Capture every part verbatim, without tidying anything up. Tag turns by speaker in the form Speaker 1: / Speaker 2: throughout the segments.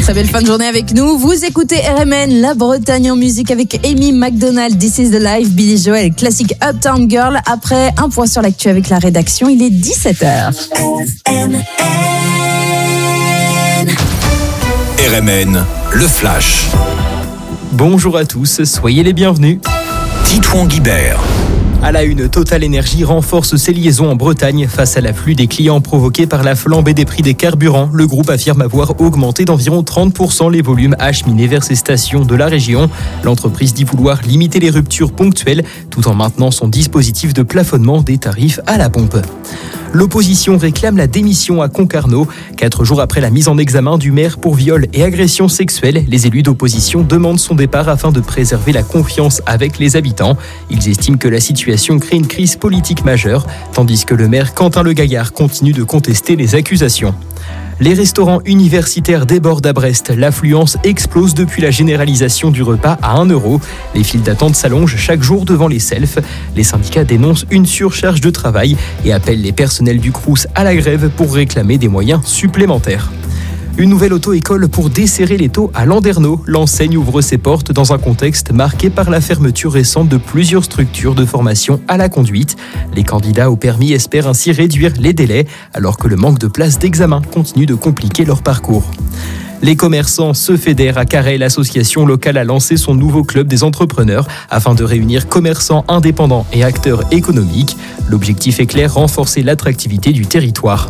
Speaker 1: Très belle fin de journée avec nous. Vous écoutez R M N, la Bretagne en musique avec Amy McDonald, This is the Life, Billy Joel, classique Uptown Girl. Après, un point sur l'actu avec la rédaction, il est dix-sept heures.
Speaker 2: R M N, le Flash.
Speaker 3: Bonjour à tous, soyez les bienvenus.
Speaker 2: Titouan Guibert.
Speaker 3: À la une, Total Energy renforce ses liaisons en Bretagne face à l'afflux des clients provoqué par la flambée des prix des carburants. Le groupe affirme avoir augmenté d'environ trente pour cent les volumes acheminés vers ses stations de la région. L'entreprise dit vouloir limiter les ruptures ponctuelles tout en maintenant son dispositif de plafonnement des tarifs à la pompe. L'opposition réclame la démission à Concarneau. Quatre jours après la mise en examen du maire pour viol et agression sexuelle, les élus d'opposition demandent son départ afin de préserver la confiance avec les habitants. Ils estiment que la situation crée une crise politique majeure, tandis que le maire Quentin Le Gaillard continue de contester les accusations. Les restaurants universitaires débordent à Brest. L'affluence explose depuis la généralisation du repas à un euro. Les files d'attente s'allongent chaque jour devant les selfs. Les syndicats dénoncent une surcharge de travail et appellent les personnels du Crous à la grève pour réclamer des moyens supplémentaires. Une nouvelle auto-école pour desserrer les taux à Landerneau. L'enseigne ouvre ses portes dans un contexte marqué par la fermeture récente de plusieurs structures de formation à la conduite. Les candidats au permis espèrent ainsi réduire les délais, alors que le manque de places d'examen continue de compliquer leur parcours. Les commerçants se fédèrent à Carhaix. L'association locale a lancé son nouveau club des entrepreneurs afin de réunir commerçants indépendants et acteurs économiques. L'objectif est clair, renforcer l'attractivité du territoire.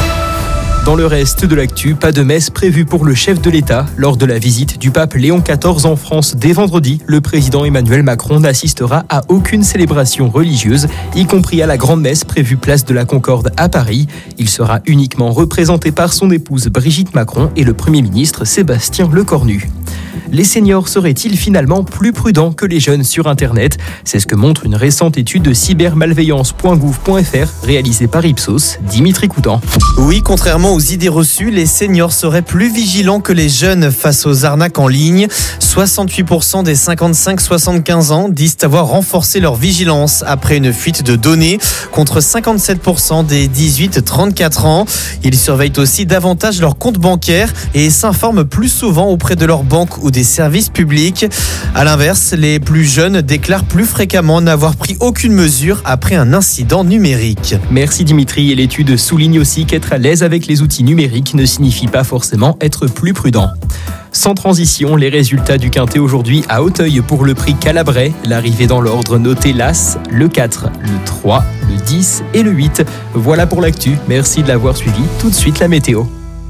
Speaker 3: Dans le reste de l'actu, pas de messe prévue pour le chef de l'État. Lors de la visite du pape Léon quatorze en France dès vendredi, le président Emmanuel Macron n'assistera à aucune célébration religieuse, y compris à la grande messe prévue place de la Concorde à Paris. Il sera uniquement représenté par son épouse Brigitte Macron et le Premier ministre Sébastien Lecornu. Les seniors seraient-ils finalement plus prudents que les jeunes sur Internet ? C'est ce que montre une récente étude de cybermalveillance point gouv point f r réalisée par Ipsos. Dimitri Coutan.
Speaker 4: Oui, contrairement aux idées reçues, les seniors seraient plus vigilants que les jeunes face aux arnaques en ligne. soixante-huit pour cent des cinquante-cinq soixante-quinze ans disent avoir renforcé leur vigilance après une fuite de données, contre cinquante-sept pour cent des dix-huit trente-quatre ans. Ils surveillent aussi davantage leur compte bancaire et s'informent plus souvent auprès de leur banque ou des services publics. À l'inverse, les plus jeunes déclarent plus fréquemment n'avoir pris aucune mesure après un incident numérique.
Speaker 3: Merci Dimitri. Et l'étude souligne aussi qu'être à l'aise avec les outils numériques ne signifie pas forcément être plus prudent. Sans transition, les résultats du Quintet aujourd'hui à Auteuil pour le prix Calabrais. L'arrivée dans l'ordre noté l'As, le quatre, le trois, le dix et le huit. Voilà pour l'actu. Merci de l'avoir suivi. Tout de suite la météo.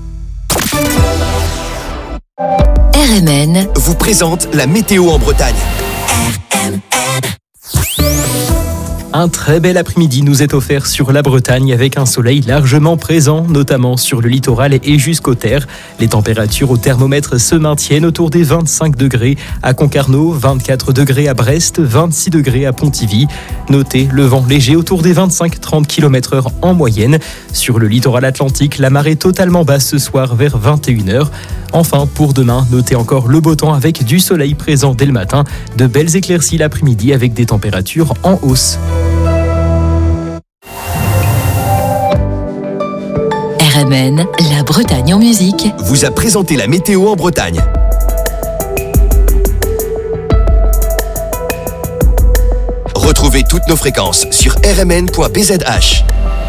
Speaker 5: R M N
Speaker 2: vous présente la météo en Bretagne.
Speaker 3: Un très bel après-midi nous est offert sur la Bretagne avec un soleil largement présent, notamment sur le littoral et jusqu'aux terres. Les températures au thermomètre se maintiennent autour des vingt-cinq degrés à Concarneau, vingt-quatre degrés à Brest, vingt-six degrés à Pontivy. Notez le vent léger autour des vingt-cinq à trente kilomètres heure en moyenne. Sur le littoral atlantique, la marée totalement basse ce soir vers vingt et une heures. Enfin, pour demain, notez encore le beau temps avec du soleil présent dès le matin, de belles éclaircies l'après-midi avec des températures en hausse.
Speaker 5: R M N, la Bretagne en musique,
Speaker 2: vous a présenté la météo en Bretagne. Retrouvez toutes nos fréquences sur r m n point b z h.